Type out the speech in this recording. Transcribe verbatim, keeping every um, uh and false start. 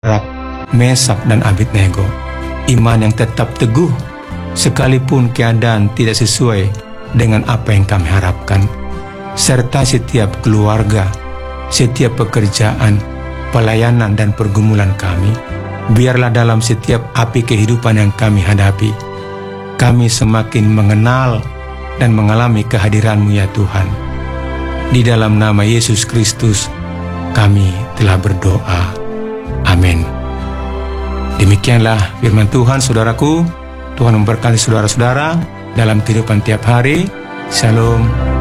Sadrak, Mesak dan Abednego. Iman yang tetap teguh sekalipun keadaan tidak sesuai dengan apa yang kami harapkan. Serta setiap keluarga, setiap pekerjaan, pelayanan dan pergumulan kami, biarlah dalam setiap api kehidupan yang kami hadapi, kami semakin mengenal dan mengalami kehadiran-Mu ya Tuhan. Di dalam nama Yesus Kristus, kami telah berdoa. Amin. Demikianlah firman Tuhan, saudaraku. Tuhan memberkati saudara-saudara dalam kehidupan tiap hari. Shalom.